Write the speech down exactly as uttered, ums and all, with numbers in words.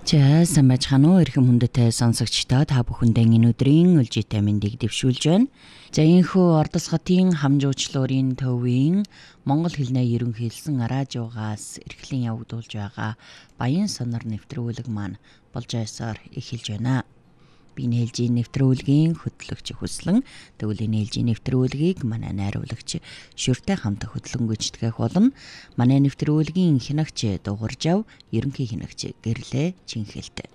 За сайн байцгаана уу эрхэм хүндэтэй сонсогчдоо та бүхэндээ энэ өдрийн үлжитэй мэндийг дэвшүүлж байна. За энэхүү ордосготын хамжуучлуурын төвийн монгол хэлний ерөнхийлсөн радиогаас эрхлэн явагдуулж байгаа Баян сонор нэвтрүүлэг маань болж байсаар эхэлж байна. Би нээлжийн нэвтрүүлгийн хөтлөгч хүслэн төвлийн нээлжийн нэвтрүүлгийг манай найруулагч Шүртэй хамт хөтлөнгөжтгөх болно. Манай нэвтрүүлгийн хянагч дууржав ерөнхий хянагч гэрлээ Чинхэлтэй.